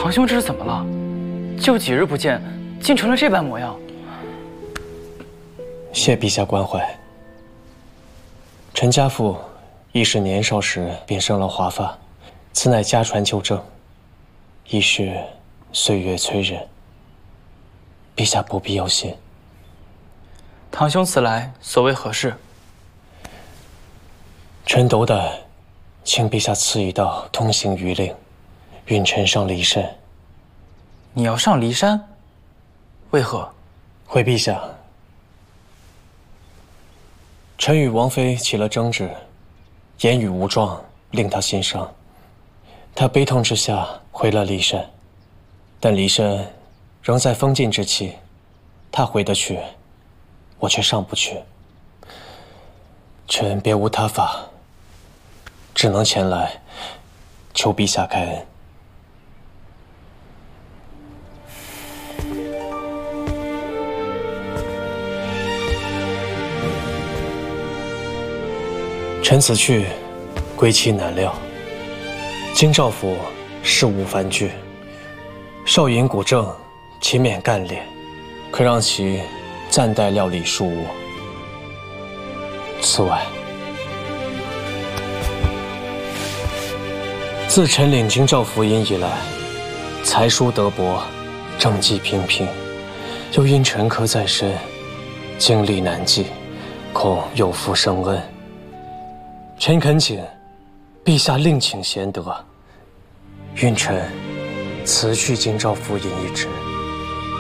堂兄这是怎么了？就几日不见，竟成了这般模样。 谢陛下关怀。臣家父亦是年少时便生了华发，此乃家传旧症，亦是岁月催人。陛下不必忧心。 堂兄此来所为何事？ 臣斗胆请陛下赐一道通行谕令，允臣上骊山。 你要上骊山？为何？ 回陛下，臣与王妃起了争执，言语无状，令她心伤。她悲痛之下回了骊山，但骊山仍在封禁之期，她回得去，我却上不去。臣别无他法，只能前来求陛下开恩。臣此去，归期难料。京兆府事务繁剧，少尹古正勤勉干练，可让其暂代料理庶务。此外，自臣领京兆府尹以来，才疏德薄，政绩平平，又因臣科在身，经历难继，恐有负生恩。臣恳请陛下另请贤德，允臣辞去京兆府尹一职。